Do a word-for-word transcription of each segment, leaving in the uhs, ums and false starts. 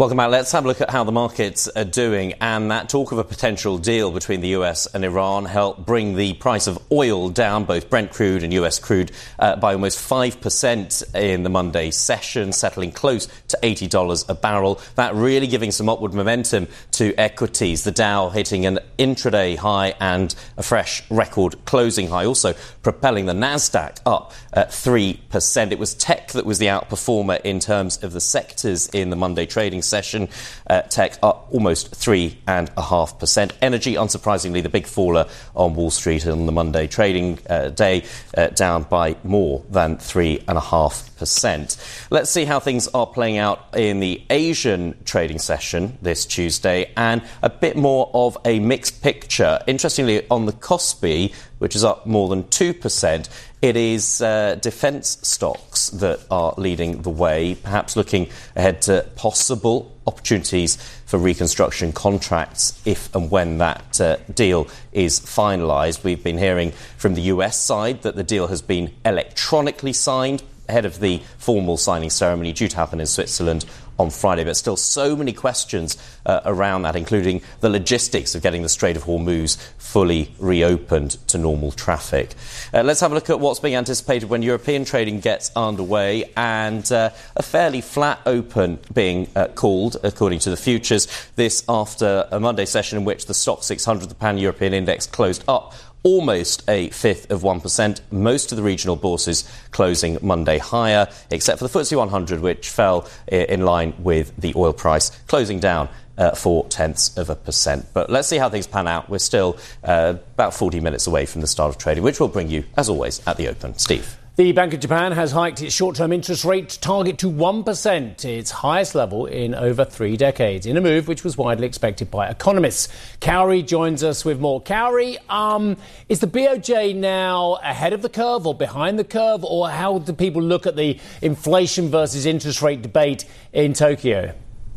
Welcome back. Let's have a look at how the markets are doing. And that talk of a potential deal between the U S and Iran helped bring the price of oil down, both Brent crude and U S crude, uh, by almost five percent in the Monday session, settling close to eighty dollars a barrel. That really giving some upward momentum to equities. The Dow hitting an intraday high and a fresh record closing high, also propelling the Nasdaq up at three percent. It was tech that was the outperformer in terms of the sectors in the Monday trading session. Uh, tech up almost three and a half percent. Energy, unsurprisingly, the big faller on Wall Street on the Monday trading uh, day, uh, down by more than three and a half percent. Let's see how things are playing out in the Asian trading session this Tuesday, and a bit more of a mixed picture. Interestingly, on the Kospi, which is up more than two percent, it is uh, defence stocks that are leading the way, perhaps looking ahead to possible opportunities for reconstruction contracts if and when that uh, deal is finalised. We've been hearing from the U S side that the deal has been electronically signed ahead of the formal signing ceremony due to happen in Switzerland on Friday, but still so many questions uh, around that, including the logistics of getting the Strait of Hormuz fully reopened to normal traffic. Uh, let's have a look at what's being anticipated when European trading gets underway, and uh, a fairly flat open being uh, called, according to the futures. This after a Monday session in which the Stoxx six hundred, the pan-European index, closed up almost a fifth of one percent. Most of the regional bourses closing Monday higher, except for the F T S E one hundred, which fell in line with the oil price, closing down uh, four tenths of a percent. But let's see how things pan out. We're still uh, about forty minutes away from the start of trading, which will bring you, as always, at the open. Steve. The Bank of Japan has hiked its short-term interest rate target to one percent, its highest level in over three decades, in a move which was widely expected by economists. Cowrie joins us with more. Cowrie, um, is the B O J now ahead of the curve or behind the curve, or how do people look at the inflation versus interest rate debate in Tokyo?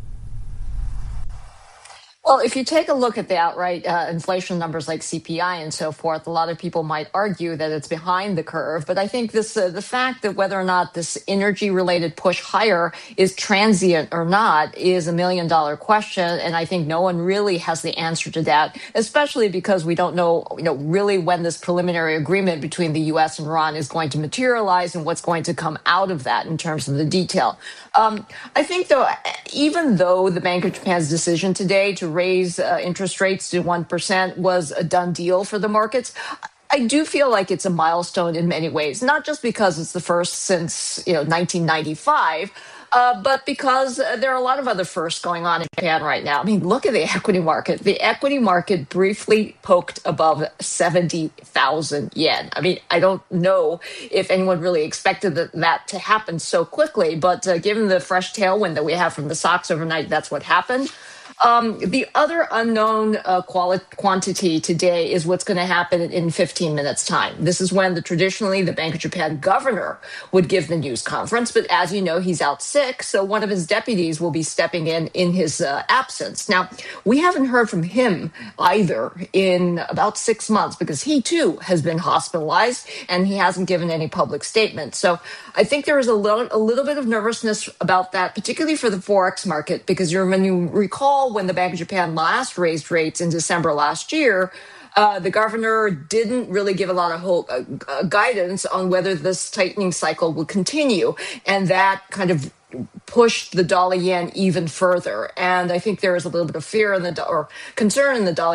Well, if you take a look at the outright uh, inflation numbers like C P I and so forth, a lot of people might argue that it's behind the curve. But I think this, uh, the fact that whether or not this energy-related push higher is transient or not is a million-dollar question. And I think no one really has the answer to that, especially because we don't know, you know, really when this preliminary agreement between the U S and Iran is going to materialize and what's going to come out of that in terms of the detail. Um, I think, though, even though the Bank of Japan's decision today to raise uh, interest rates to one percent was a done deal for the markets, I do feel like it's a milestone in many ways, not just because it's the first since, you know, nineteen ninety-five, uh, but because uh, there are a lot of other firsts going on in Japan right now. I mean, look at the equity market. The equity market briefly poked above seventy thousand yen. I mean, I don't know if anyone really expected that, that to happen so quickly, but uh, given the fresh tailwind that we have from the stocks overnight, that's what happened. Um, the other unknown uh, quali- quantity today is what's going to happen in fifteen minutes time. This is when the traditionally the Bank of Japan governor would give the news conference. But as you know, he's out sick. So one of his deputies will be stepping in in his uh, absence. Now, we haven't heard from him either in about six months because he, too, has been hospitalized and he hasn't given any public statement. So I think there is a little, a little bit of nervousness about that, particularly for the Forex market, because you're, when you recall when the Bank of Japan last raised rates in December last year, uh, the governor didn't really give a lot of hope, uh, uh, guidance on whether this tightening cycle would continue. And that kind of pushed the dollar yen even further. And I think there is a little bit of fear in the do- or concern in the dollar